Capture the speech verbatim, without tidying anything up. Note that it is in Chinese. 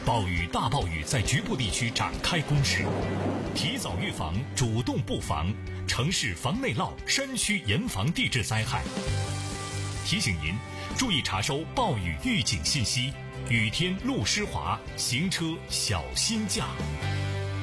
暴雨、大暴雨在局部地区展开攻势，提早预防，主动布防，城市防内涝，山区严防地质灾害。提醒您注意查收暴雨预警信息，雨天路湿滑，行车小心驾。